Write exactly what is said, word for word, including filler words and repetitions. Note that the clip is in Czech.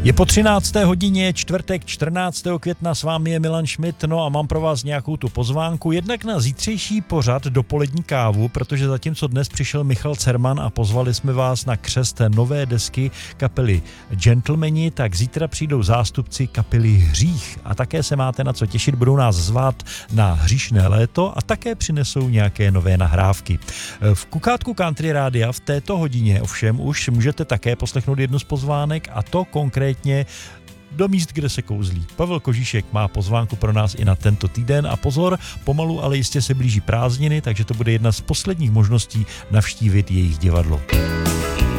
Je po třinácté hodině, čtvrtek čtrnáctého května, s vámi je Milan Schmidt, no a mám pro vás nějakou tu pozvánku, jednak na zítřejší pořad Dopolední kávu, protože zatímco dnes přišel Michal Cerman a pozvali jsme vás na křest nové desky kapely Gentlemani, tak zítra přijdou zástupci kapely Hřích a také se máte na co těšit, budou nás zvát na Hříšné léto a také přinesou nějaké nové nahrávky. V Kukátku Country Rádia v této hodině ovšem už můžete také poslechnout jednu z pozvánek, a to konkrétně do míst, kde se kouzlí. Pavel Kožíšek má pozvánku pro nás i na tento týden a pozor, pomalu, ale jistě se blíží prázdniny, takže to bude jedna z posledních možností navštívit jejich divadlo.